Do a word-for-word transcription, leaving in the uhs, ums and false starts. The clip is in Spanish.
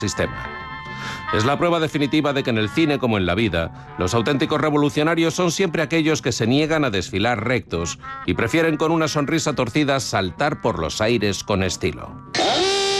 sistema. Es la prueba definitiva de que en el cine como en la vida, los auténticos revolucionarios son siempre aquellos que se niegan a desfilar rectos y prefieren con una sonrisa torcida saltar por los aires con estilo.